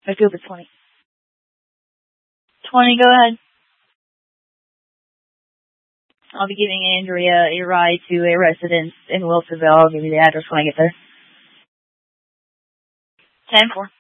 Let's go for 20. 20, go ahead. I'll be giving Andrea a ride to a residence in Wilsonville. I'll give you the address when I get there. 10-4.